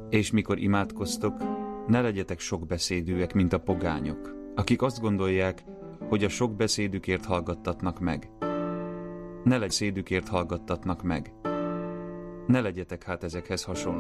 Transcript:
És mikor imádkoztok, ne legyetek sokbeszédűek, mint a pogányok, akik azt gondolják, hogy a sok beszédükért hallgattatnak meg. Ne legyetek hát ezekhez hasonló.